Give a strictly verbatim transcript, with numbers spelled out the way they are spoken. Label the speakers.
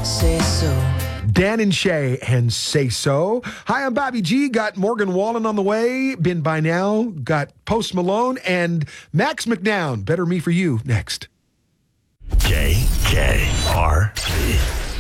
Speaker 1: Say so.
Speaker 2: Dan and Shay and Say So. Hi, I'm Bobby G. Got Morgan Wallen on the way. Been by now. Got Post Malone and Max McNown. Better Me For You next.
Speaker 3: K K R V.